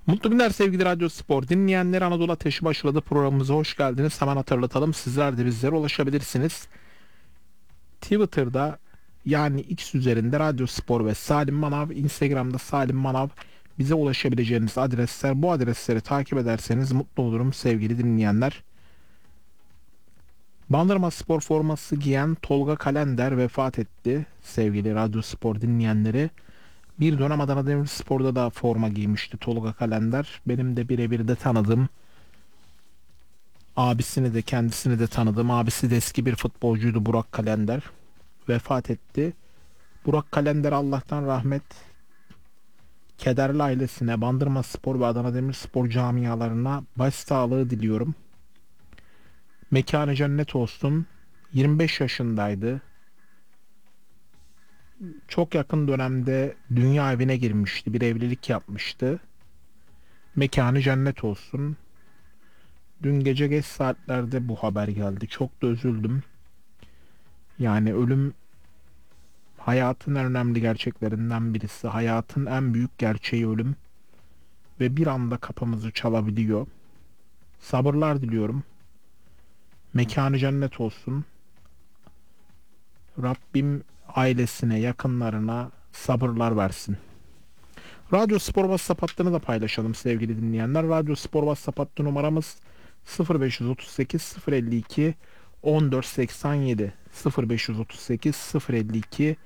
Mutlu günler sevgili Radyo Spor dinleyenleri, Anadolu Ateşi başladı programımıza hoş geldiniz. Hemen hatırlatalım, sizler de bizlere ulaşabilirsiniz. Twitter'da yani X üzerinde Radyo Spor ve Salim Manav, Instagram'da Salim Manav bize ulaşabileceğiniz adresler. Bu adresleri takip ederseniz mutlu olurum sevgili dinleyenler. Bandırma Spor forması giyen Tolga Kalender vefat etti sevgili Radyo Spor dinleyenleri. Bir dönem Adana Demirspor'da da forma giymişti Tolga Kalender. Benim de birebir de tanıdığım, abisini de kendisini de tanıdığım, abisi de eski bir futbolcuydu, Burak Kalender. Vefat etti. Burak Kalender Allah'tan rahmet, kederli ailesine, Bandırma Spor ve Adana Demirspor camialarına başsağlığı diliyorum. Mekanı cennet olsun. 25 yaşındaydı. Çok yakın dönemde dünya evine girmişti. Bir evlilik yapmıştı. Mekanı cennet olsun. Dün gece geç saatlerde bu haber geldi. Çok da üzüldüm. Yani ölüm hayatın en önemli gerçeklerinden birisi. Hayatın en büyük gerçeği ölüm. Ve bir anda kapımızı çalabiliyor. Sabırlar diliyorum. Mekanı cennet olsun. Rabbim ailesine, yakınlarına sabırlar versin. Radyo Spor WhatsApp hattını da paylaşalım sevgili dinleyenler. Radyo Spor WhatsApp hattı numaramız 0538 052 1487 0538 052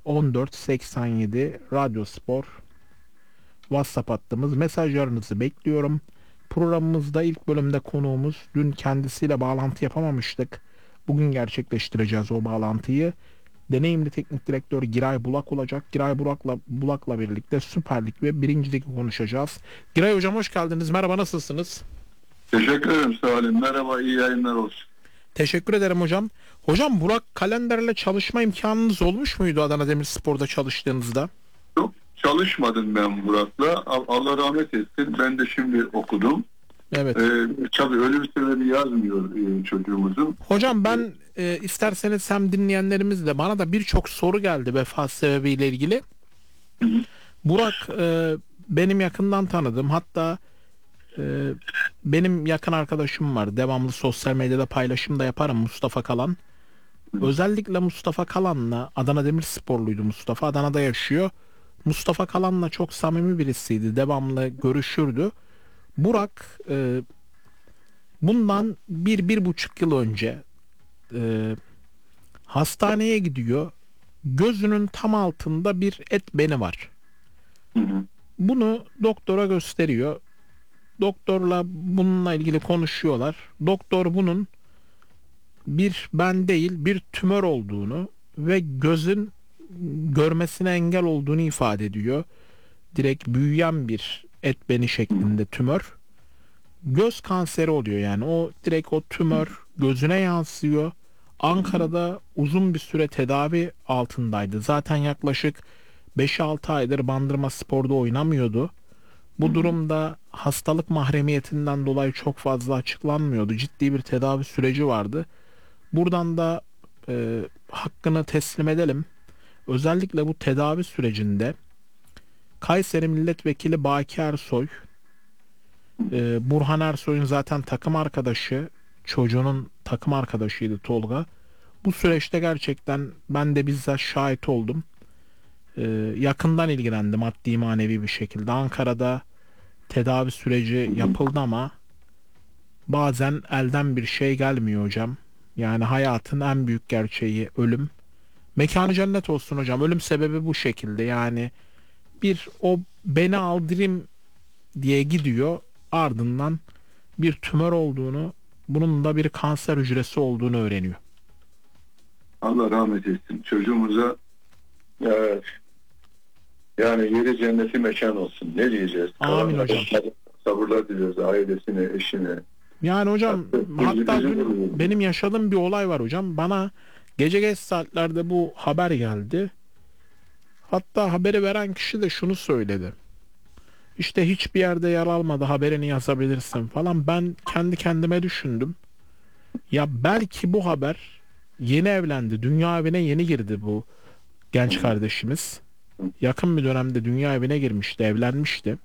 1487 Radyo Spor WhatsApp hattımız. Mesajlarınızı bekliyorum. Programımızda ilk bölümde konuğumuz, dün kendisiyle bağlantı yapamamıştık. Bugün gerçekleştireceğiz o bağlantıyı. Deneyimli teknik direktör Giray Bulak olacak. Giray Bulak'la birlikte Süper Lig ve 1. Lig'i konuşacağız. Giray hocam hoş geldiniz. Merhaba, nasılsınız? Teşekkür ederim Salim. Merhaba, iyi yayınlar olsun. Teşekkür ederim hocam. Hocam, Burak Kalender'le çalışma imkanınız olmuş muydu Adana Demirspor'da çalıştığınızda? Yok, çalışmadım ben Burak'la. Allah rahmet etsin. Ben de şimdi okudum. Evet. Tabii ölüm sebebi yazmıyor çocuğumuzun. Hocam ben isterseniz hem dinleyenlerimizle, bana da birçok soru geldi vefat sebebiyle ilgili. Burak benim yakından tanıdığım, hatta benim yakın arkadaşım var. Devamlı sosyal medyada paylaşım da yaparım, Mustafa Kalan. Özellikle Mustafa Kalan'la, Adana Demirsporluydu Mustafa. Adana'da yaşıyor. Mustafa Kalan'la çok samimi birisiydi. Devamlı görüşürdü. Burak bundan 1-1,5 yıl önce hastaneye gidiyor. Gözünün tam altında bir et beni var. Bunu doktora gösteriyor. Doktorla bununla ilgili konuşuyorlar. Doktor bunun bir ben değil, bir tümör olduğunu ve gözün görmesine engel olduğunu ifade ediyor. Direkt büyüyen bir et beni şeklinde tümör. Göz kanseri oluyor yani. O direkt o tümör gözüne yansıyor. Ankara'da uzun bir süre tedavi altındaydı. Zaten yaklaşık 5-6 aydır Bandırma Spor'da oynamıyordu. Bu durumda hastalık mahremiyetinden dolayı çok fazla açıklanmıyordu. Ciddi bir tedavi süreci vardı. Buradan da hakkını teslim edelim. Özellikle bu tedavi sürecinde Kayseri Milletvekili Baki Ersoy, Burhan Ersoy'un zaten takım arkadaşı, çocuğunun takım arkadaşıydı Tolga. Bu süreçte gerçekten ben de bizzat şahit oldum. Yakından ilgilendim maddi manevi bir şekilde. Ankara'da tedavi süreci yapıldı ama bazen elden bir şey gelmiyor hocam. Yani hayatın en büyük gerçeği ölüm. Mekanı cennet olsun hocam. Ölüm sebebi bu şekilde. Yani bir o beni aldırayım diye gidiyor. Ardından bir tümör olduğunu, bunun da bir kanser hücresi olduğunu öğreniyor. Allah rahmet etsin. Çocuğumuza yani yeri cenneti mekan olsun. Ne diyeceğiz? Amin hocam. Sabırlar diliyoruz ailesine, eşine. Yani hocam, hatta dün benim yaşadığım bir olay var hocam. Bana gece geç saatlerde bu haber geldi. Hatta haberi veren kişi de şunu söyledi. İşte hiçbir yerde yer almadı, haberini yazabilirsin falan. Ben kendi kendime düşündüm. Ya belki bu haber, yeni evlendi, dünya evine yeni girdi bu genç kardeşimiz. Yakın bir dönemde dünya evine girmişti, evlenmişti.